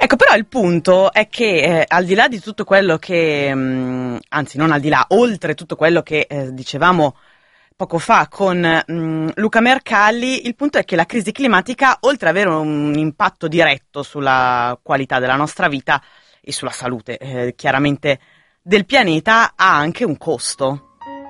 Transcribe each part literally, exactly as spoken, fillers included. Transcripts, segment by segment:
Ecco, però il punto è che eh, al di là di tutto quello che, mh, anzi non al di là, oltre tutto quello che eh, dicevamo poco fa con mh, Luca Mercalli, il punto è che la crisi climatica, oltre ad avere un impatto diretto sulla qualità della nostra vita e sulla salute, eh, chiaramente, del pianeta, ha anche un costo.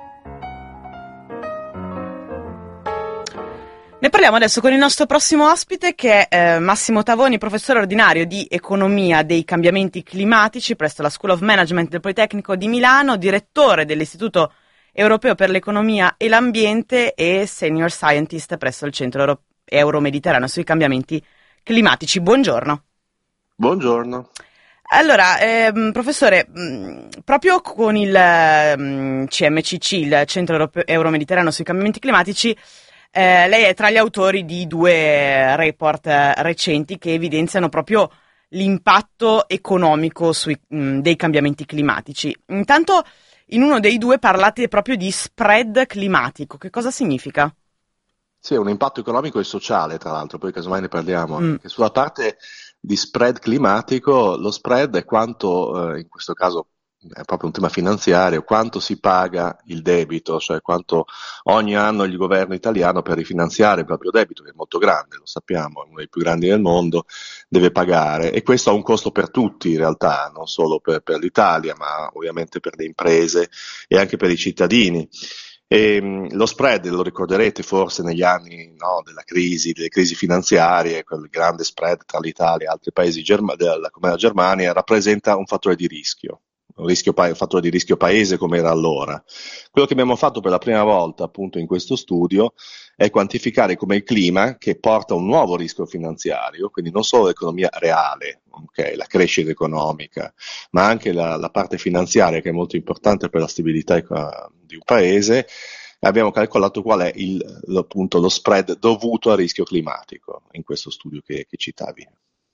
Ne parliamo adesso con il nostro prossimo ospite, che è eh, Massimo Tavoni, professore ordinario di Economia dei cambiamenti climatici presso la School of Management del Politecnico di Milano, direttore dell'Istituto Europeo per l'Economia e l'Ambiente e Senior Scientist presso il Centro Euro- Euro-Mediterraneo sui cambiamenti climatici. Buongiorno. Buongiorno. Allora, ehm, professore, mh, proprio con il mh, C M C C, il Centro Europeo- Euro-Mediterraneo sui cambiamenti climatici, Eh, lei è tra gli autori di due report eh, recenti che evidenziano proprio l'impatto economico sui, mh, dei cambiamenti climatici. Intanto, in uno dei due parlate proprio di spread climatico. Che cosa significa? Sì, è un impatto economico e sociale, tra l'altro, poi casomai ne parliamo Mm. anche. Sulla parte di spread climatico, lo spread è quanto, eh, in questo caso è proprio un tema finanziario, quanto si paga il debito, cioè quanto ogni anno il governo italiano per rifinanziare il proprio debito, che è molto grande, lo sappiamo, è uno dei più grandi del mondo, deve pagare. E questo ha un costo per tutti in realtà, non solo per, per l'Italia, ma ovviamente per le imprese e anche per i cittadini. E, mh, lo spread, lo ricorderete forse negli anni no, della crisi, delle crisi finanziarie, quel grande spread tra l'Italia e altri paesi germa- della, come la Germania, rappresenta un fattore di rischio, un, rischio pa- un fattore di rischio paese come era allora. Quello che abbiamo fatto per la prima volta appunto in questo studio è quantificare come il clima, che porta un nuovo rischio finanziario, quindi non solo l'economia reale, okay, la crescita economica, ma anche la, la parte finanziaria che è molto importante per la stabilità eco- di un paese. Abbiamo calcolato qual è il, lo, appunto, lo spread dovuto al rischio climatico in questo studio che, che citavi.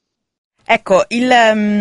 Ecco, il,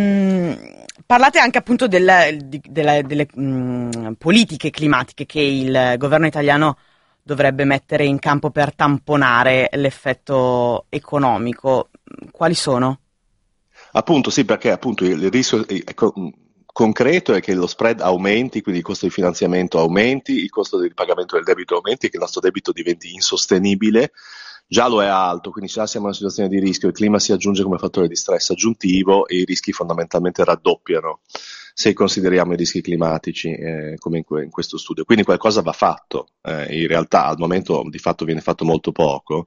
um, parlate anche appunto del- di- della- delle um, politiche climatiche che il governo italiano dovrebbe mettere in campo per tamponare l'effetto economico. Quali sono? Appunto sì, perché appunto il rischio eh, co- concreto è che lo spread aumenti, quindi il costo di finanziamento aumenti, il costo del pagamento del debito aumenti e che il nostro debito diventi insostenibile. Già lo è alto, quindi già siamo in una situazione di rischio, il clima si aggiunge come fattore di stress aggiuntivo e i rischi fondamentalmente raddoppiano se consideriamo i rischi climatici eh, come in, que- in questo studio. Quindi qualcosa va fatto, eh, in realtà al momento di fatto viene fatto molto poco.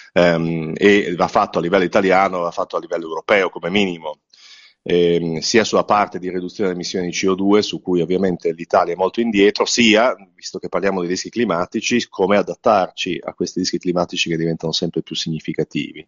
Ehm, e va fatto a livello italiano, va fatto a livello europeo come minimo, ehm, sia sulla parte di riduzione delle emissioni di C O due, su cui ovviamente l'Italia è molto indietro, sia, visto che parliamo di rischi climatici, come adattarci a questi rischi climatici che diventano sempre più significativi.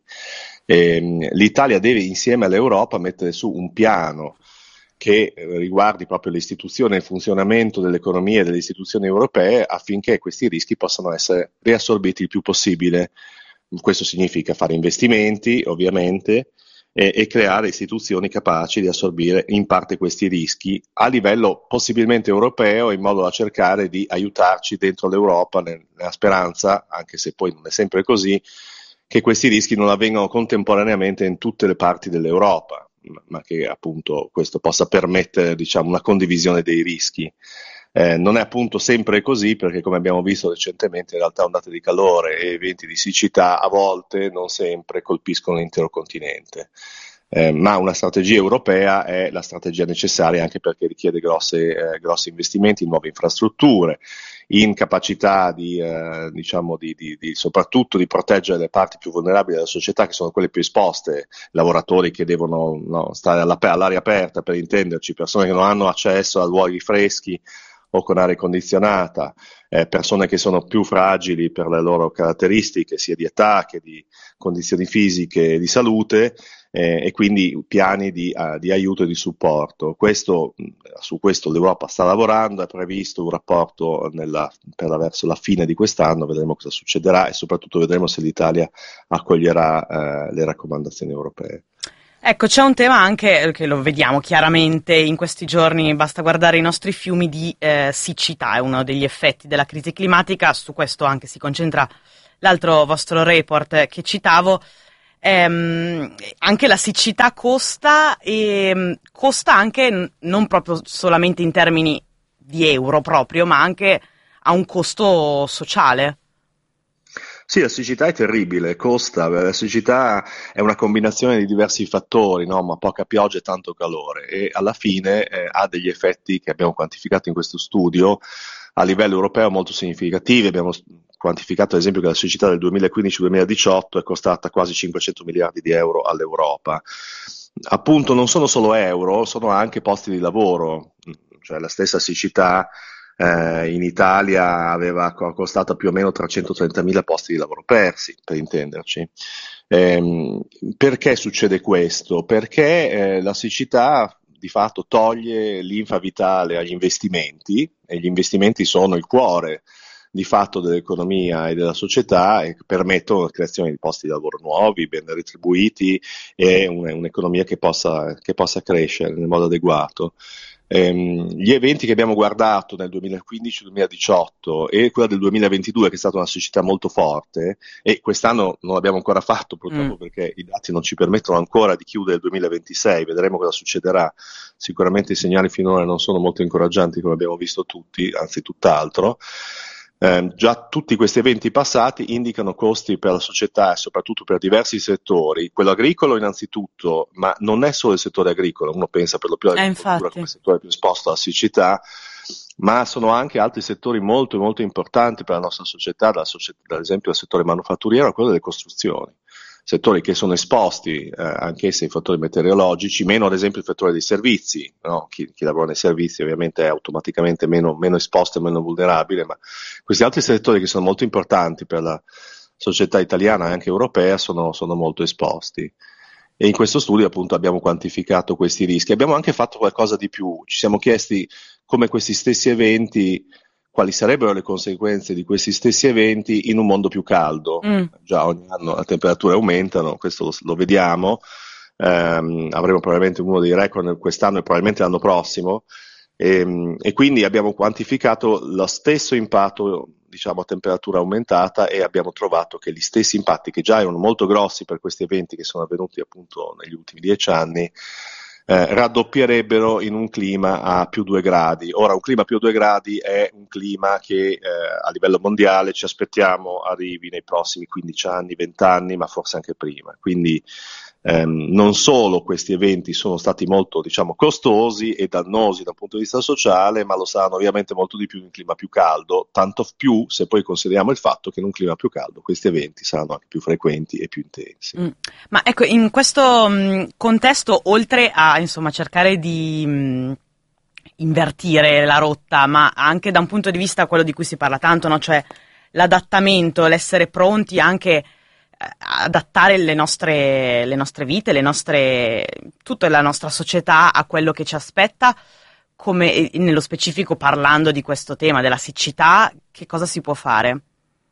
Ehm, L'Italia deve insieme all'Europa mettere su un piano che eh, riguardi proprio l'istituzione e il funzionamento dell'economia e delle istituzioni europee affinché questi rischi possano essere riassorbiti il più possibile. Questo significa fare investimenti, ovviamente, e, e creare istituzioni capaci di assorbire in parte questi rischi a livello possibilmente europeo, in modo da cercare di aiutarci dentro l'Europa nel- nella speranza, anche se poi non è sempre così, che questi rischi non avvengano contemporaneamente in tutte le parti dell'Europa, ma ma che appunto questo possa permettere, diciamo, una condivisione dei rischi. Eh, non è appunto sempre così, perché come abbiamo visto recentemente in realtà ondate di calore e eventi di siccità a volte, non sempre, colpiscono l'intero continente. Eh, ma una strategia europea è la strategia necessaria, anche perché richiede grosse, eh, grossi investimenti in nuove infrastrutture, in capacità di, eh, diciamo di, di, di, soprattutto di proteggere le parti più vulnerabili della società, che sono quelle più esposte, lavoratori che devono no, stare alla, all'aria aperta, per intenderci, persone che non hanno accesso a luoghi freschi o con aria condizionata, eh, persone che sono più fragili per le loro caratteristiche, sia di età che di condizioni fisiche e di salute, eh, e quindi piani di, uh, di aiuto e di supporto. Questo, su questo l'Europa sta lavorando, è previsto un rapporto nella, per la, verso la fine di quest'anno, vedremo cosa succederà e soprattutto vedremo se l'Italia accoglierà eh, le raccomandazioni europee. Ecco, c'è un tema anche che lo vediamo chiaramente in questi giorni, basta guardare i nostri fiumi di eh, siccità, è uno degli effetti della crisi climatica, su questo anche si concentra l'altro vostro report che citavo. ehm, anche la siccità costa e mh, costa anche n- non proprio solamente in termini di euro proprio, ma anche ha un costo sociale. Sì, la siccità è terribile, costa, la siccità è una combinazione di diversi fattori, no? Ma poca pioggia e tanto calore e alla fine eh, ha degli effetti che abbiamo quantificato in questo studio a livello europeo molto significativi. Abbiamo s- quantificato ad esempio che la siccità del duemilaquindici-duemiladiciotto è costata quasi cinquecento miliardi di euro all'Europa. Appunto non sono solo euro, sono anche posti di lavoro, cioè la stessa siccità eh, in Italia aveva co- costato più o meno trecentotrentamila posti di lavoro persi, per intenderci. Ehm, perché succede questo? Perché eh, la siccità di fatto toglie linfa vitale agli investimenti e gli investimenti sono il cuore di fatto dell'economia e della società e permettono la creazione di posti di lavoro nuovi, ben retribuiti e un- un'economia che possa, che possa crescere nel modo adeguato. Ehm, gli eventi che abbiamo guardato nel duemilaquindici-duemiladiciotto e quella del duemilaventidue, che è stata una siccità molto forte, e quest'anno non l'abbiamo ancora fatto Mm. purtroppo perché i dati non ci permettono ancora di chiudere il duemilaventisei, vedremo cosa succederà. Sicuramente i segnali finora non sono molto incoraggianti come abbiamo visto tutti, anzi tutt'altro. Eh, già tutti questi eventi passati indicano costi per la società e soprattutto per diversi settori, quello agricolo innanzitutto, ma non è solo il settore agricolo, uno pensa per lo più Eh, all'agricoltura come infatti. settore più esposto alla siccità, ma sono anche altri settori molto molto importanti per la nostra società, da socie- ad esempio il settore manufatturiero, quello delle costruzioni, settori che sono esposti eh, anch'essi ai fattori meteorologici, meno ad esempio il settore dei servizi, no? chi, chi lavora nei servizi ovviamente è automaticamente meno, meno esposto e meno vulnerabile, ma questi altri settori che sono molto importanti per la società italiana e anche europea sono, sono molto esposti. E in questo studio appunto abbiamo quantificato questi rischi. Abbiamo anche fatto qualcosa di più, ci siamo chiesti come questi stessi eventi, quali sarebbero le conseguenze di questi stessi eventi in un mondo più caldo. Mm. Già ogni anno le temperature aumentano, questo lo, lo vediamo, ehm, avremo probabilmente uno dei record quest'anno e probabilmente l'anno prossimo, e, e quindi abbiamo quantificato lo stesso impatto, diciamo, a temperatura aumentata e abbiamo trovato che gli stessi impatti, che già erano molto grossi per questi eventi che sono avvenuti appunto negli ultimi dieci anni, eh, raddoppierebbero in un clima a più due gradi. Ora, un clima a più due gradi è un clima che eh, a livello mondiale ci aspettiamo arrivi nei prossimi quindici anni, venti anni, ma forse anche prima. Quindi ehm, non solo questi eventi sono stati molto, diciamo, costosi e dannosi dal punto di vista sociale, ma lo saranno ovviamente molto di più in un clima più caldo, tanto più se poi consideriamo il fatto che in un clima più caldo questi eventi saranno anche più frequenti e più intensi. Mm. Ma ecco, in questo mh, contesto, oltre a insomma cercare di mh, invertire la rotta, ma anche da un punto di vista quello di cui si parla tanto, no? Cioè l'adattamento, l'essere pronti anche eh, a adattare le nostre, le nostre vite, le nostre, tutta la nostra società a quello che ci aspetta, come e nello specifico parlando di questo tema della siccità, che cosa si può fare?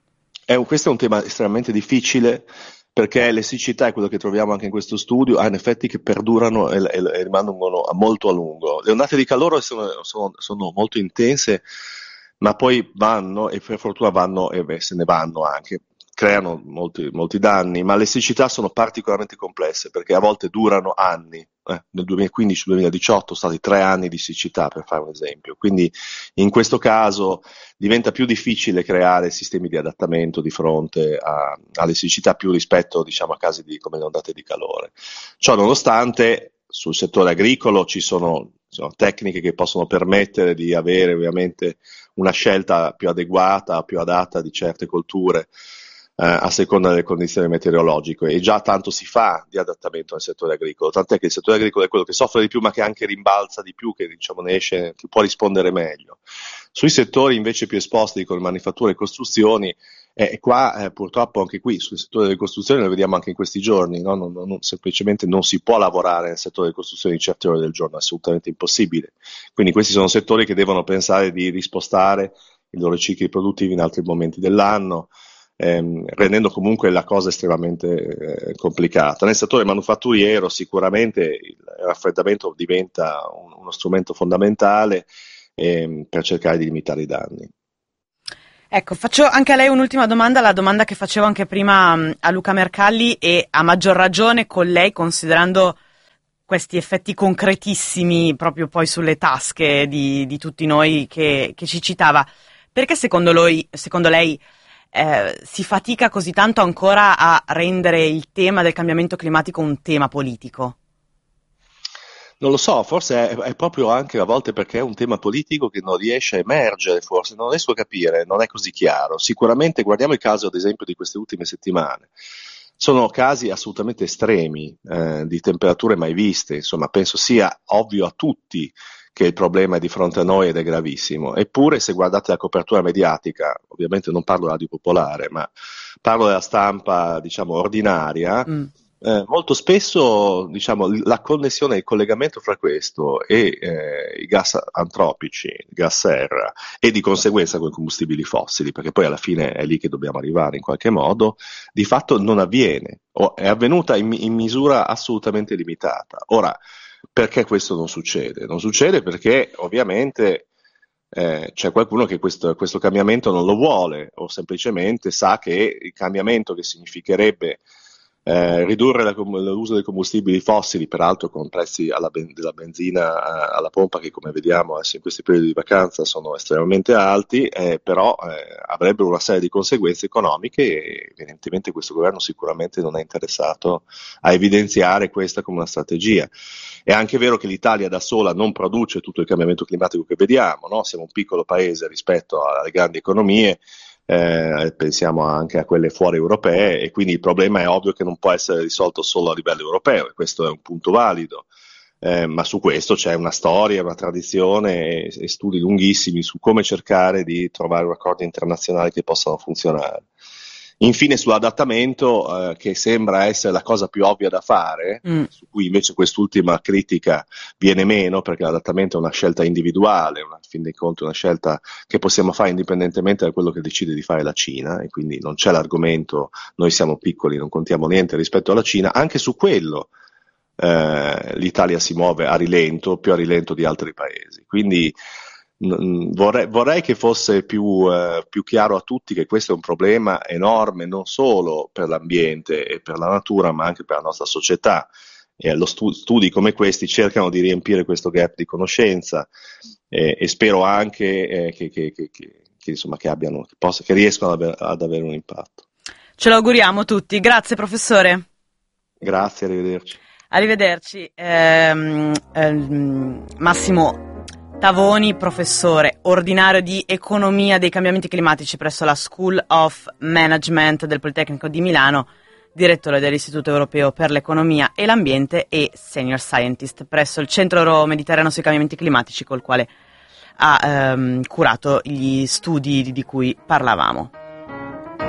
È un- questo è un tema estremamente difficile perché le siccità, è quello che troviamo anche in questo studio, hanno effetti che perdurano e, e- e rimangono a molto a lungo. Le ondate di calore sono, sono- sono molto intense, ma poi vanno e per fortuna vanno e beh, se ne vanno anche, creano molti, molti danni, ma le siccità sono particolarmente complesse perché a volte durano anni. Eh, nel duemilaquindici-duemiladiciotto sono stati tre anni di siccità, per fare un esempio. Quindi in questo caso diventa più difficile creare sistemi di adattamento di fronte a, alle siccità più rispetto, diciamo, a casi di, come le ondate di calore. Ciò nonostante, sul settore agricolo ci sono, sono tecniche che possono permettere di avere ovviamente una scelta più adeguata, più adatta di certe colture eh, a seconda delle condizioni meteorologiche e già tanto si fa di adattamento nel settore agricolo, tant'è che il settore agricolo è quello che soffre di più ma che anche rimbalza di più, che diciamo ne esce, che può rispondere meglio. Sui settori invece più esposti come manifatture e costruzioni, eh, qua eh, purtroppo anche qui sul settore delle costruzioni lo vediamo anche in questi giorni, no? non, non, semplicemente non si può lavorare nel settore delle costruzioni in certe ore del giorno, è assolutamente impossibile. Quindi questi sono settori che devono pensare di rispostare i loro cicli produttivi in altri momenti dell'anno, ehm, rendendo comunque la cosa estremamente eh, complicata. Nel settore manufatturiero sicuramente il raffreddamento diventa un, uno strumento fondamentale ehm, per cercare di limitare i danni. Ecco, faccio anche a lei un'ultima domanda, la domanda che facevo anche prima mh, a Luca Mercalli, e a maggior ragione con lei, considerando questi effetti concretissimi proprio poi sulle tasche di, di tutti noi che, che ci citava. Perché secondo lei, secondo lei eh, si fatica così tanto ancora a rendere il tema del cambiamento climatico un tema politico? Non lo so, forse è, è proprio anche a volte perché è un tema politico che non riesce a emergere, forse non riesco a capire, non è così chiaro. Sicuramente guardiamo il caso ad esempio di queste ultime settimane. Sono casi assolutamente estremi, eh, di temperature mai viste, insomma penso sia ovvio a tutti che il problema è di fronte a noi ed è gravissimo. Eppure se guardate la copertura mediatica, ovviamente non parlo della radio popolare, ma parlo della stampa diciamo ordinaria, Mm. eh, molto spesso diciamo, la connessione, il collegamento fra questo e eh, i gas antropici, il gas serra, e di conseguenza con i combustibili fossili, perché poi alla fine è lì che dobbiamo arrivare in qualche modo, di fatto non avviene, o è avvenuta in, in misura assolutamente limitata. Ora, perché questo non succede? Non succede perché ovviamente eh, c'è qualcuno che questo, questo cambiamento non lo vuole, o semplicemente sa che il cambiamento, che significherebbe Eh, ridurre la, l'uso dei combustibili fossili, peraltro con prezzi alla ben, della benzina eh, alla pompa che come vediamo adesso in questi periodi di vacanza sono estremamente alti, eh, però eh, avrebbero una serie di conseguenze economiche e evidentemente questo governo sicuramente non è interessato a evidenziare questa come una strategia. È anche vero che l'Italia da sola non produce tutto il cambiamento climatico che vediamo, no? Siamo un piccolo paese rispetto alle grandi economie. Eh, pensiamo anche a quelle fuori europee, e quindi il problema è ovvio che non può essere risolto solo a livello europeo, e questo è un punto valido, eh, ma su questo c'è una storia, una tradizione e, e studi lunghissimi su come cercare di trovare accordi internazionali che possano funzionare. Infine sull'adattamento, eh, che sembra essere la cosa più ovvia da fare, Mm. su cui invece quest'ultima critica viene meno, perché l'adattamento è una scelta individuale, una, a fin dei conti una scelta che possiamo fare indipendentemente da quello che decide di fare la Cina, e quindi non c'è l'argomento noi siamo piccoli, non contiamo niente rispetto alla Cina. Anche su quello eh, l'Italia si muove a rilento, più a rilento di altri paesi. Quindi Vorrei, vorrei che fosse più, eh, più chiaro a tutti che questo è un problema enorme non solo per l'ambiente e per la natura, ma anche per la nostra società, e lo stu- studi come questi cercano di riempire questo gap di conoscenza, eh, e spero anche eh, che, che, che, che, che, insomma, che, abbiano, che, possa, che riescano ad, aver, ad avere un impatto. Ce lo auguriamo tutti. Grazie professore. Grazie, arrivederci. Arrivederci. Ehm, ehm, Massimo Tavoni, professore ordinario di economia dei cambiamenti climatici presso la School of Management del Politecnico di Milano, direttore dell'Istituto Europeo per l'Economia e l'Ambiente e senior scientist presso il Centro Euro-Mediterraneo sui cambiamenti climatici, col quale ha ehm, curato gli studi di cui parlavamo.